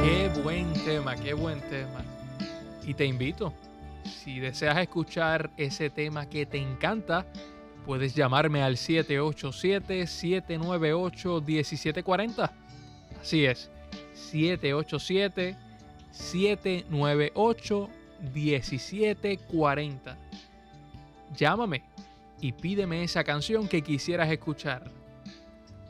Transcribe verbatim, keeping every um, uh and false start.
Qué buen tema, qué buen tema. Y te invito, si deseas escuchar ese tema que te encanta, puedes llamarme al siete ocho siete, siete nueve ocho, uno siete cuatro cero. Así es, siete ocho siete, siete nueve ocho, uno siete cuatro cero. Llámame y pídeme esa canción que quisieras escuchar.